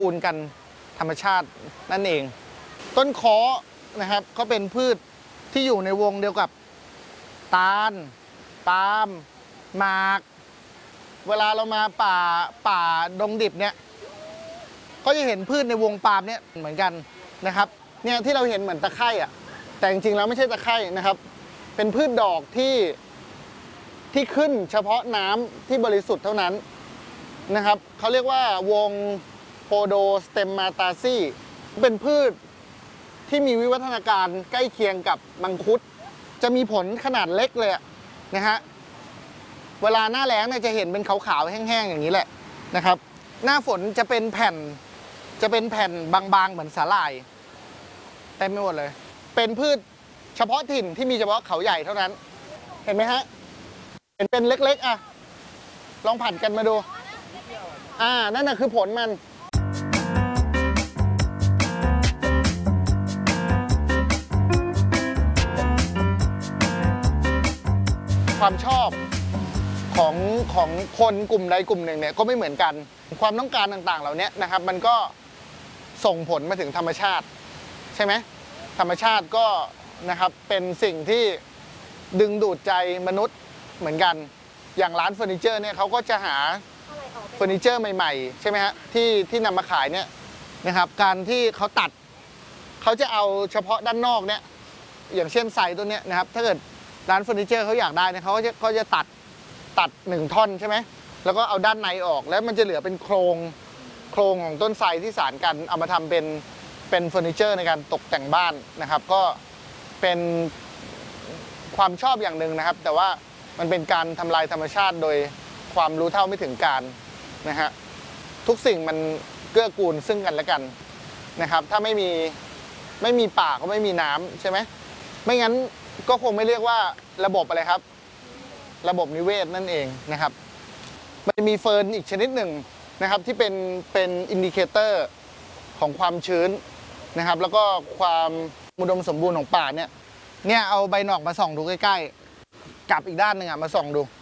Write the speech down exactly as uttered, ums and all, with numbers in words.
ปูนกันธรรมชาตินั่นเองต้นค้อนะครับเขาเป็นพืชที่อยู่ในวงเดียวกับตาลปาล์มหมากเวลาเรามาป่าป่าดงดิบเนี่ยก็จะเห็นพืชในวงปาล์มเนี่ยเหมือนกันนะครับเนี่ยที่เราเห็นเหมือนตะไคร่อ่ะแต่จริงๆแล้วไม่ใช่ตะไคร่นะครับเป็นพืชดอกที่ที่ขึ้นเฉพาะน้ำที่บริสุทธิ์เท่านั้นนะครับเขาเรียกว่าวงโพโดสเตมมาตาซีเป็นพืชที่มีวิวัฒนาการใกล้เคียงกับมังคุดจะมีผลขนาดเล็กเลยนะฮะเวลาหน้าแล้งเนี่ยจะเห็นเป็นขาวๆแห้งๆอย่างนี้แหละนะครับหน้าฝนจะเป็นแผ่นจะเป็นแผ่นบางๆเหมือนสาหร่ายเต็มไปหมดเลยเป็นพืชเฉพาะถิ่นที่มีเฉพาะเขาใหญ่เท่านั้นเห็นไหมฮะเห็นเป็นเล็กๆอ่ะลองผัดกันมาดูอ่านั่นน่ะคือผลมันความชอบของของคนกลุ่มใดกลุ่มหนึ่งเนี่ยก็ไม่เหมือนกันความต้องการต่างๆเหล่านี้นะครับมันก็ส่งผลมาถึงธรรมชาติใช่ไหมธรรมชาติก็นะครับเป็นสิ่งที่ดึงดูดใจมนุษย์เหมือนกันอย่างร้านเฟอร์นิเจอร์เนี่ยเขาก็จะหาเฟอร์นิเจอร์ใหม่ๆใช่ไหมฮะที่ที่นำมาขายเนี่ยนะครับการที่เขาตัดเขาจะเอาเฉพาะด้านนอกเนี่ยอย่างเช่นไซตัวเนี้ยนะครับถ้าเกิดร้านเฟอร์นิเจอร์เขาอยากได้เนี่ยเขาก็จะเขาจะตัดตัดหนึ่งท่อนใช่ไหมแล้วก็เอาด้านในออกแล้วมันจะเหลือเป็นโครงโครงของต้นไทรที่สานกันเอามาทำเป็นเป็นเฟอร์นิเจอร์ในการตกแต่งบ้านนะครับก็เป็นความชอบอย่างหนึ่งนะครับแต่ว่ามันเป็นการทำลายธรรมชาติโดยความรู้เท่าไม่ถึงการนะฮะทุกสิ่งมันเกื้อกูลซึ่งกันและกันนะครับถ้าไม่มีไม่มีป่าก็ไม่มีน้ำใช่ไหมไม่งั้นก็คงไม่เรียกว่าระบบอะไรครับระบบนิเวศนั่นเองนะครับมันมีเฟิร์นอีกชนิดหนึ่งนะครับที่เป็นเป็นอินดิเคเตอร์ของความชื้นนะครับแล้วก็ความอุดมสมบูรณ์ของป่าเนี่ยเนี่ยเอาใบหนอกมาส่องดูใกล้ๆกับอีกด้านหนึ่งอ่ะมาส่องดู